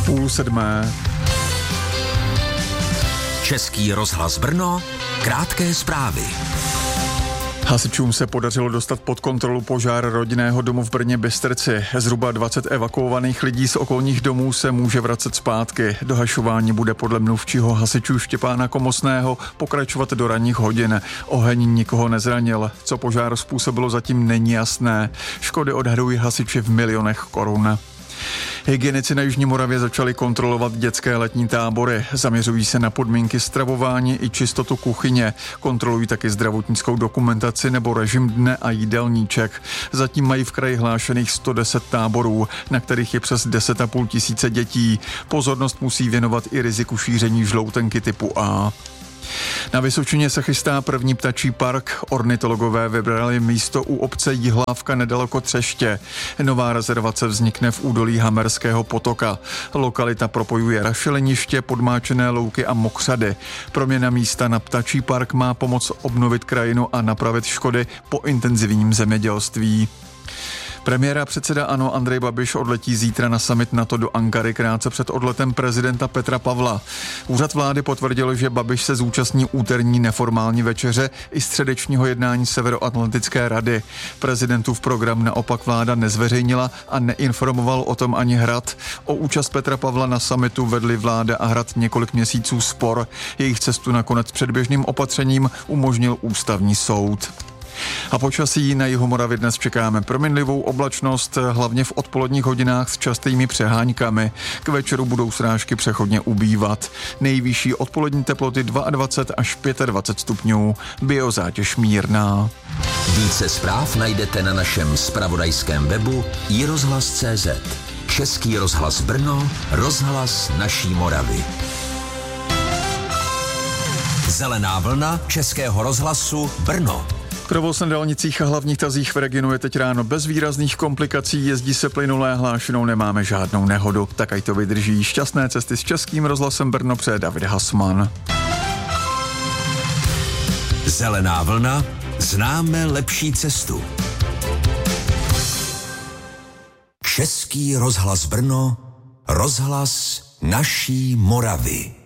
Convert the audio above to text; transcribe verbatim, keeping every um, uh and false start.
Půl sedmé. Český rozhlas Brno, krátké zprávy. Hasičům se podařilo dostat pod kontrolu požár rodinného domu v Brně Bystrci. Zhruba dvacet evakuovaných lidí z okolních domů se může vracet zpátky. Dohašování bude podle mluvčího hasičů Štěpána Komosného pokračovat do ranních hodin. Oheň nikoho nezranil. Co požár způsobilo, zatím není jasné. Škody odhadují hasiči v milionech korun. Hygienici na Jižní Moravě začali kontrolovat dětské letní tábory. Zaměřují se na podmínky stravování i čistotu kuchyně. Kontrolují taky zdravotnickou dokumentaci nebo režim dne a jídelníček. Zatím mají v kraji hlášených sto deset táborů, na kterých je přes deset a půl tisíce dětí. Pozornost musí věnovat i riziku šíření žloutenky typu A. Na Vysočině se chystá první ptačí park. Ornitologové vybrali místo u obce Jihlávka nedaleko Třeště. Nová rezervace vznikne v údolí Hamerského potoka. Lokalita propojuje rašeliniště, podmáčené louky a mokřady. Proměna místa na ptačí park má pomoct obnovit krajinu a napravit škody po intenzivním zemědělství. Premiér a předseda ANO Andrej Babiš odletí zítra na summit NATO do Ankary krátce před odletem prezidenta Petra Pavla. Úřad vlády potvrdil, že Babiš se zúčastní úterní neformální večeře i středečního jednání Severoatlantické rady. Prezidentův program naopak vláda nezveřejnila a neinformoval o tom ani Hrad. O účast Petra Pavla na summitu vedli vláda a Hrad několik měsíců spor. Jejich cestu nakonec předběžným opatřením umožnil ústavní soud. A počasí na jihu Moravy dnes čekáme proměnlivou oblačnost, hlavně v odpoledních hodinách s častými přeháňkami. K večeru budou srážky přechodně ubývat. Nejvyšší odpolední teploty dvacet dva až dvacet pět stupňů, biozátěž mírná. Více zpráv najdete na našem zpravodajském webu i rozhlas tečka cé zet. Český rozhlas Brno, rozhlas naší Moravy. Zelená vlna Českého rozhlasu Brno. Provoz na dálnicích a hlavních tazích v regionu je teď ráno bez výrazných komplikací, jezdí se plynulé, hlášenou nemáme žádnou nehodu, tak ať to vydrží. Šťastné cesty s Českým rozhlasem Brno přeje David Hasman. Zelená vlna, známe lepší cestu. Český rozhlas Brno, rozhlas naší Moravy.